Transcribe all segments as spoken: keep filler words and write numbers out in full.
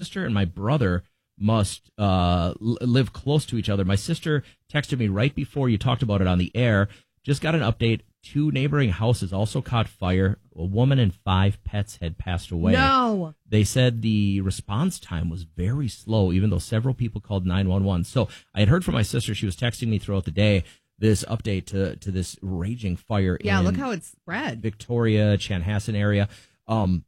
sister and my brother must uh, l- live close to each other. My sister texted me right before you talked about it on the air. Just got an update. Two neighboring houses also caught fire. A woman and five pets had passed away. No. They said the response time was very slow, even though several people called nine one one. So I had heard from my sister. She was texting me throughout the day this update to, to this raging fire yeah, in look how it's spread. Victoria, Chanhassen area. Um,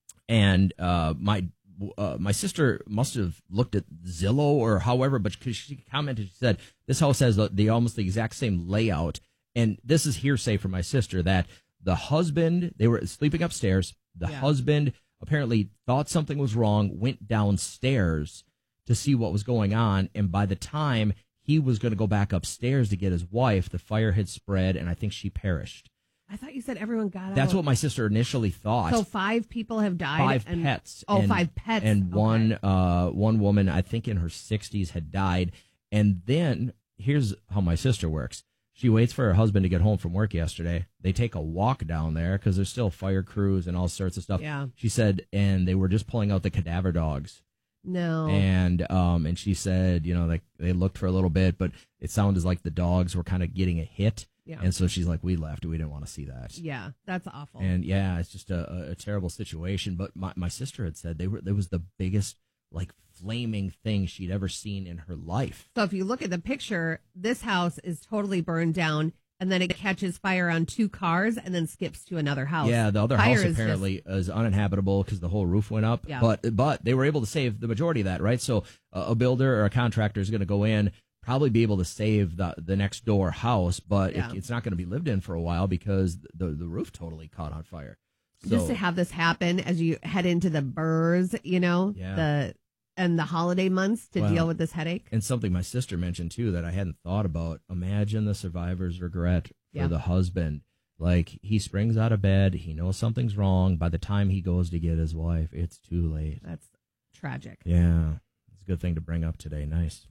and uh, my uh, my sister must have looked at Zillow or however, but cause she commented, she said, this house has the, the almost the exact same layout. And this is hearsay from my sister that the husband, they were sleeping upstairs. The Yeah. husband apparently thought something was wrong, went downstairs to see what was going on. And by the time he was going to go back upstairs to get his wife, the fire had spread, and I think she perished. I thought you said everyone got out. That's what my sister initially thought. So five people have died. Five and, pets. Oh, and, five pets. And Okay. one uh, one woman, I think in her sixties, had died. And then here's how my sister works. She waits for her husband to get home from work yesterday. They take a walk down there because there's still fire crews and all sorts of stuff. Yeah. She said, and they were just pulling out the cadaver dogs. No. And um, and she said, you know, like they looked for a little bit, but it sounded like the dogs were kind of getting a hit. Yeah. And so she's like, we left. We didn't want to see that. Yeah, that's awful. And yeah, it's just a, a, a terrible situation. But my, my sister had said they were there was the biggest like flaming thing she'd ever seen in her life. So if you look at the picture, this house is totally burned down, and then it catches fire on two cars and then skips to another house. Yeah, the other Fire house is apparently just- is uninhabitable because the whole roof went up. Yeah. But but they were able to save the majority of that, right? So uh, a builder or a contractor is going to go in, probably be able to save the the next door house, but Yeah. it, it's not going to be lived in for a while because the the roof totally caught on fire. So, Just to have this happen as you head into the burrs, you know, Yeah. the and the holiday months to Well, deal with this headache. and something my sister mentioned too that I hadn't thought about. Imagine the survivor's regret for Yeah. the husband. Like he springs out of bed, he knows something's wrong. By the time he goes to get his wife, it's too late. That's tragic. Yeah, it's a good thing to bring up today. Nice.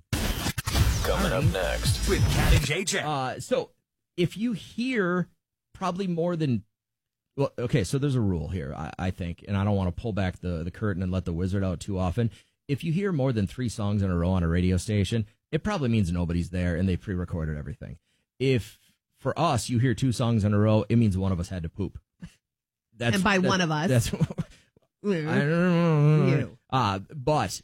Coming up next with Cat and J J. Uh, so if you hear probably more than well, okay, so there's a rule here, I, I think, and I don't want to pull back the, the curtain and let the wizard out too often. If you hear more than three songs in a row on a radio station, it probably means nobody's there and they pre-recorded everything. If for us you hear two songs in a row, it means one of us had to poop. That's, And by that- one of us, that's I don't know. You. Uh, but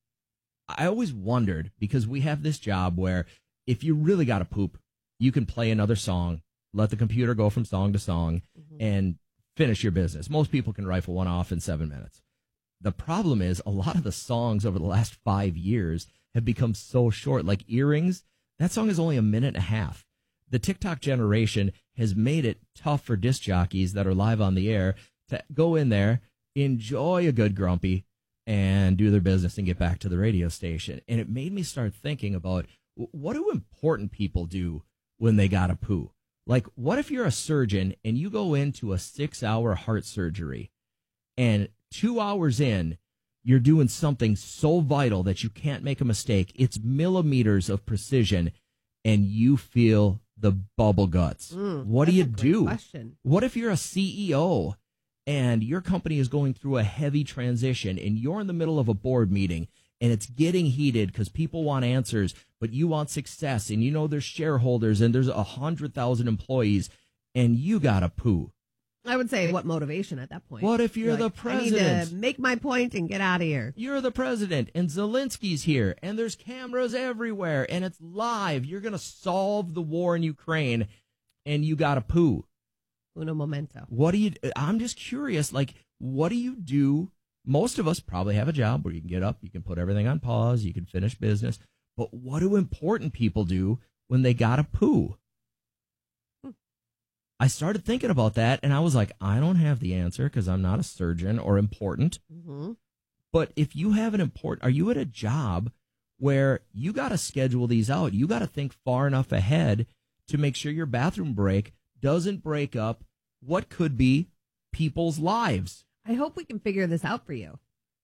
I always wondered because we have this job where if you really got to poop, you can play another song, let the computer go from song to song, Mhm. and finish your business. Most people can rifle one off in seven minutes. The problem is a lot of the songs over the last five years have become so short. Like Earrings, that song is only a minute and a half. The TikTok generation has made it tough for disc jockeys that are live on the air to go in there, enjoy a good grumpy, and do their business and get back to the radio station. And it made me start thinking about w- what do important people do when they got to poo? Like, what if you're a surgeon and you go into a six-hour heart surgery and two hours in, you're doing something so vital that you can't make a mistake. It's millimeters of precision, and you feel the bubble guts. Mm, what do that's you a great do? question. What if you're a C E O and your company is going through a heavy transition and you're in the middle of a board meeting and it's getting heated because people want answers, but you want success and you know there's shareholders and there's a hundred thousand employees and you got to poo. I would say what motivation at that point. What if you're Like, the I need president? to make my point and get out of here. You're the president and Zelensky's here and there's cameras everywhere and it's live. You're going to solve the war in Ukraine and you got to poo. Uno momento. What do you, I'm just curious, like, what do you do? Most of us probably have a job where you can get up, you can put everything on pause, you can finish business. But what do important people do when they got to poo? Hmm. I started thinking about that and I was like, I don't have the answer because I'm not a surgeon or important. Mm-hmm. But if you have an important, are you at a job where you got to schedule these out? You got to think far enough ahead to make sure your bathroom break doesn't break up what could be people's lives. I hope we can figure this out for you.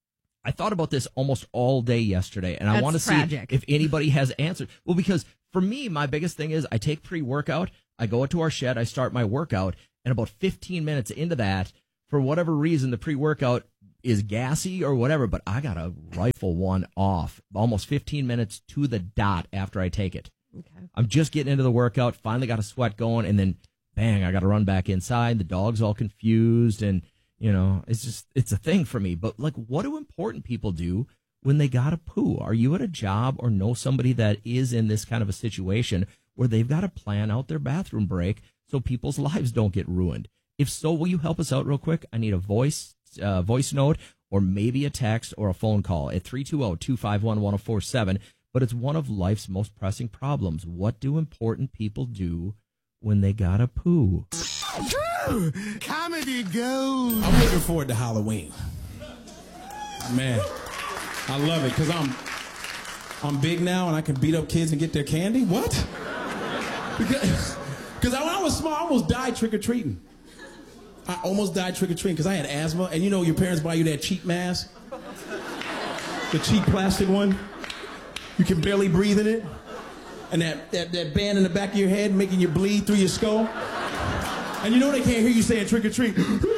I thought about this almost all day yesterday, and I That's want to see tragic. if anybody has answers. Well, because for me, my biggest thing is I take pre-workout, I go to our shed, I start my workout, and about fifteen minutes into that, for whatever reason, the pre-workout is gassy or whatever, but I got to rifle one off almost fifteen minutes to the dot after I take it. Okay. I'm just getting into the workout, finally got a sweat going, and then bang, I got to run back inside. The dog's all confused, and, you know, it's just, it's a thing for me. But, like, what do important people do when they got to poo? Are you at a job or know somebody that is in this kind of a situation where they've got to plan out their bathroom break so people's lives don't get ruined? If so, will you help us out real quick? I need a voice uh, voice note or maybe a text or a phone call at three two zero, two five one, one zero four seven. But it's one of life's most pressing problems. What do important people do when they gotta poo? Comedy gold. I'm looking forward to Halloween. Man, I love it because I'm I'm big now and I can beat up kids and get their candy. What? Because because when I was small, I almost died trick-or-treating. I almost died trick-or-treating because I had asthma. And you know your parents buy you that cheap mask? The cheap plastic one? You can barely breathe in it. And that, that, that band in the back of your head making you bleed through your skull. And you know they can't hear you saying trick or treat.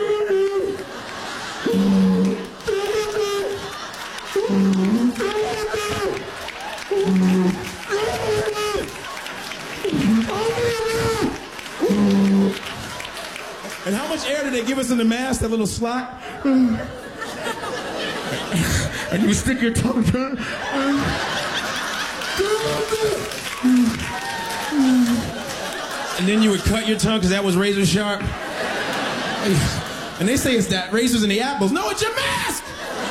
And how much air did they give us in the mask, that little slot? And you stick your tongue down. And then you would cut your tongue because that was razor sharp. And they say it's that razors in the apples. No, it's your mask!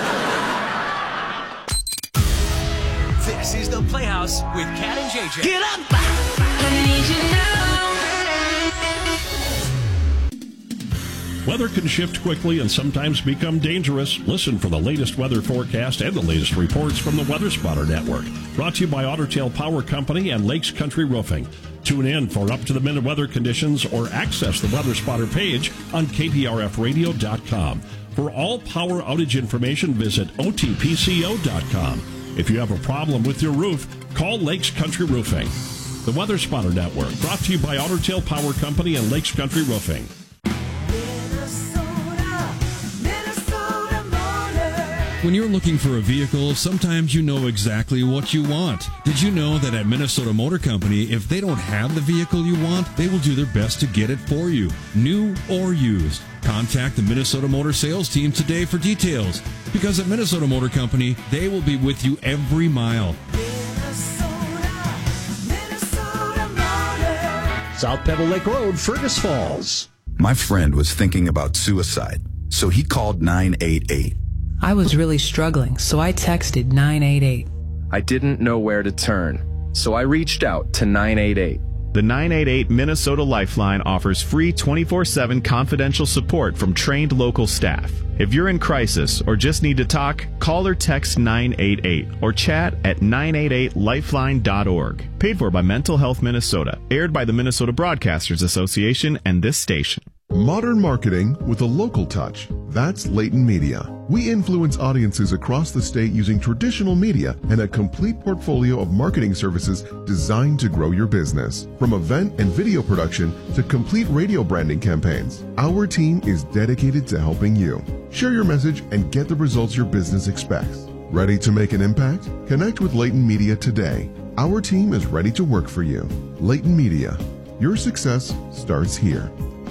This is The Playhouse with Cat and J J. Get up! I need you now. Weather can shift quickly and sometimes become dangerous. Listen for the latest weather forecast and the latest reports from the Weather Spotter Network. Brought to you by Otter Tail Power Company and Lakes Country Roofing. Tune in for up-to-the-minute weather conditions or access the Weather Spotter page on K P R F radio dot com. For all power outage information, visit O T P C O dot com. If you have a problem with your roof, call Lakes Country Roofing. The Weather Spotter Network, brought to you by Otter Tail Power Company and Lakes Country Roofing. When you're looking for a vehicle, sometimes you know exactly what you want. Did you know that at Minnesota Motor Company, if they don't have the vehicle you want, they will do their best to get it for you, new or used? Contact the Minnesota Motor sales team today for details, because at Minnesota Motor Company, they will be with you every mile. Minnesota, Minnesota Motor. South Pebble Lake Road, Fergus Falls. My friend was thinking about suicide, so he called nine eight eight. I was really struggling, so I texted nine eight eight. I didn't know where to turn, so I reached out to nine eight eight. The nine eight eight Minnesota Lifeline offers free twenty-four seven confidential support from trained local staff. If you're in crisis or just need to talk, call or text nine eight eight or chat at nine eight eight lifeline dot org. Paid for by Mental Health Minnesota. Aired by the Minnesota Broadcasters Association and this station. Modern marketing with a local touch. That's Layton Media. We influence audiences across the state using traditional media and a complete portfolio of marketing services designed to grow your business. From event and video production to complete radio branding campaigns, our team is dedicated to helping you. Share your message and get the results your business expects. Ready to make an impact? Connect with Layton Media today. Our team is ready to work for you. Layton Media. Your success starts here.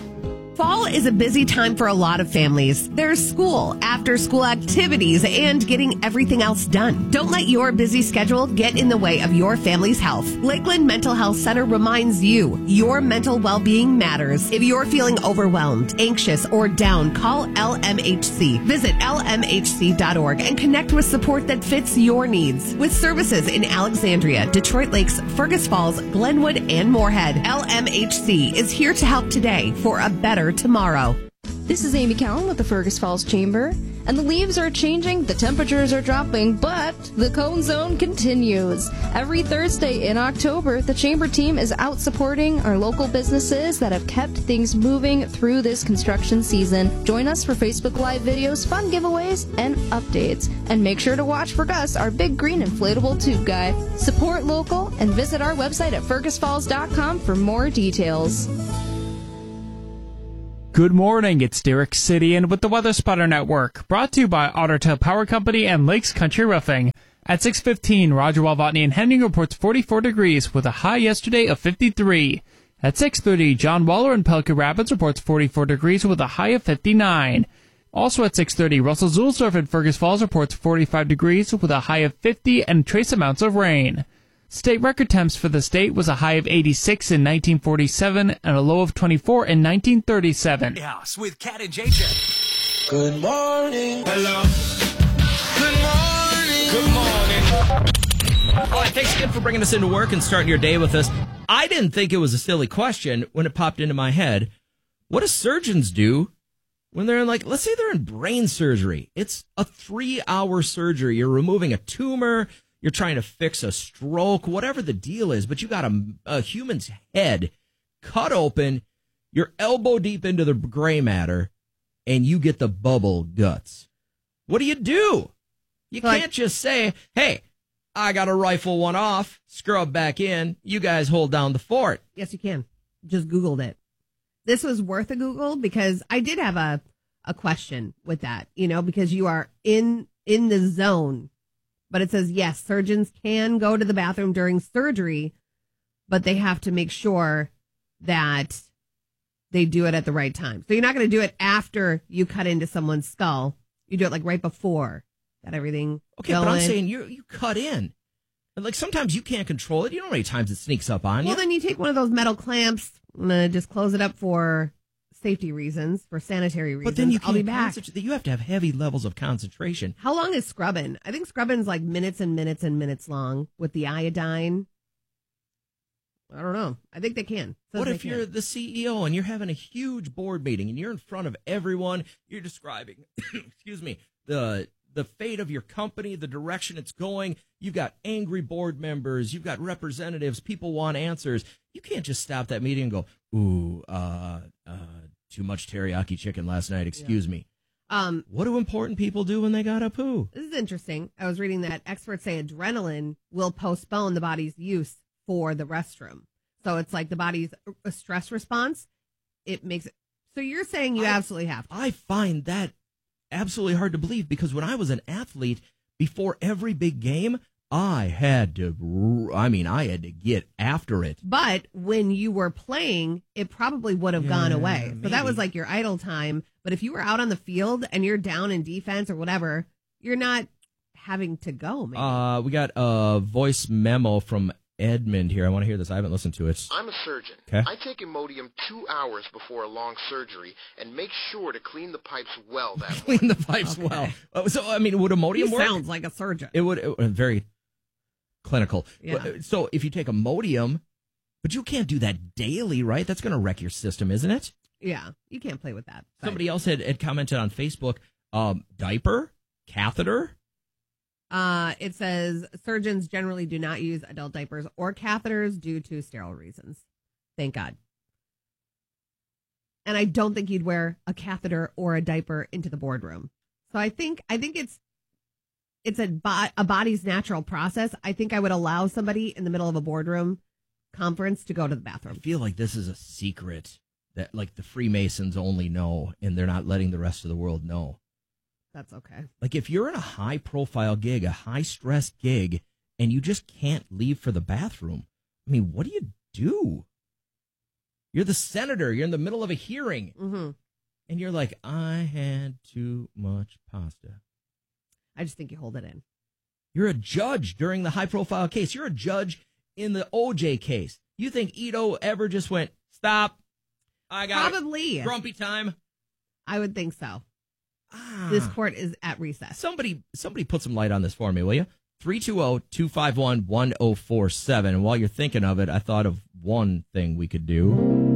Fall is a busy time for a lot of families. There's school, after-school activities, and getting everything else done. Don't let your busy schedule get in the way of your family's health. Lakeland Mental Health Center reminds you, your mental well-being matters. If you're feeling overwhelmed, anxious, or down, call L M H C. Visit L M H C dot org and connect with support that fits your needs. With services in Alexandria, Detroit Lakes, Fergus Falls, Glenwood, and Moorhead, L M H C is here to help today for a better tomorrow. This is Amy Cowan with the Fergus Falls Chamber, and the leaves are changing, the temperatures are dropping, but the Cone Zone continues. Every Thursday in October, the Chamber team is out supporting our local businesses that have kept things moving through this construction season. Join us for Facebook Live videos, fun giveaways, and updates. And make sure to watch for Gus, our big green inflatable tube guy. Support local and visit our website at fergus falls dot com for more details. Good morning, it's Derek Sidian with the Weather Spotter Network, brought to you by Ottertail Power Company and Lakes Country Roofing. At six fifteen, Roger Walvatney and Henning reports forty-four degrees with a high yesterday of fifty-three. At six thirty, John Waller in Pelican Rapids reports forty-four degrees with a high of fifty-nine. Also at six thirty, Russell Zulsdorf in Fergus Falls reports forty-five degrees with a high of fifty and trace amounts of rain. State record temps for the state was a high of eighty-six in nineteen forty-seven and a low of twenty-four in nineteen thirty-seven. House with Cat and J J. Good morning. Hello. Good morning. Good morning. All right, thanks again for bringing us into work and starting your day with us. I didn't think it was a silly question when it popped into my head. What do surgeons do when they're in, like, let's say they're in brain surgery? It's a three-hour surgery. You're removing a tumor. You're trying to fix a stroke, whatever the deal is, but you got a, a human's head cut open, you're elbow deep into the gray matter, and you get the bubble guts. What do you do? You Like- can't just say, hey, I got to rifle one off, scrub back in, you guys hold down the fort. Yes, you can. Just Googled it. This was worth a Google because I did have a, a question with that, you know, because you are in in the zone. But it says, yes, surgeons can go to the bathroom during surgery, but they have to make sure that they do it at the right time. So you're not going to do it after you cut into someone's skull. You do it like right before. Got everything Okay, going. but I'm saying you you cut in. And, like, sometimes you can't control it. You know how many times it sneaks up on Well, you. then you take one of those metal clamps and uh, just close it up for safety reasons, for sanitary reasons. But then you I'll be can't back. concentrate. You have to have heavy levels of concentration. How long is scrubbing? I think scrubbing's like minutes and minutes and minutes long with the iodine. I don't know. I think they can. Says What they if can. you're the C E O and you're having a huge board meeting and you're in front of everyone? You're describing, excuse me, the the fate of your company, the direction it's going. You've got angry board members. You've got representatives. People want answers. You can't just stop that meeting and go, ooh, uh, uh, too much teriyaki chicken last night. Excuse me. Um, What do important people do when they got a poo? This is interesting. I was reading that experts say adrenaline will postpone the body's use for the restroom. So it's like the body's a stress response. It makes it. So you're saying you I- absolutely have to. I find that absolutely hard to believe because when I was an athlete, before every big game, I had to, I mean, I had to get after it. But when you were playing, it probably would have gone Yeah, away. So that was maybe. like your idle time. But if you were out on the field and you're down in defense or whatever, you're not having to go. Maybe. Uh, we got a voice memo from Edmund here. I want to hear this. I haven't listened to it. I'm a surgeon. Okay. I take Imodium two hours before a long surgery and make sure to clean the pipes well that Clean the pipes well. Uh, So, I mean, would Imodium He work? sounds like a surgeon. It would, it would very clinical. Yeah. But, So if you take Imodium, but you can't do that daily, right? That's going to wreck your system, isn't it? Yeah, you can't play with that. But, Somebody else had, had commented on Facebook, um, diaper, catheter. uh, it says surgeons generally do not use adult diapers or catheters due to sterile reasons. Thank God. And I don't think you'd wear a catheter or a diaper into the boardroom. So I think I think it's it's a, bo- a body's natural process. I think I would allow somebody in the middle of a boardroom conference to go to the I bathroom. feel like this is a secret that, like, the Freemasons only know, and they're not letting the rest of the world know. That's okay. Like, if you're in a high-profile gig, a high-stress gig, and you just can't leave for the bathroom, I mean, what do you do? You're the senator. You're in the middle of a hearing, Mm-hmm. and you're like, I had too much pasta. I just think you hold it in. You're a judge during the high-profile case. You're a judge in the O J case. You think Ito ever just went, stop, I got Probably. grumpy time? I would think so. Ah. This court is at recess. Somebody somebody put some light on this for me, will you? three two zero, two five one, one zero four seven. And while you're thinking of it, I thought of one thing we could do.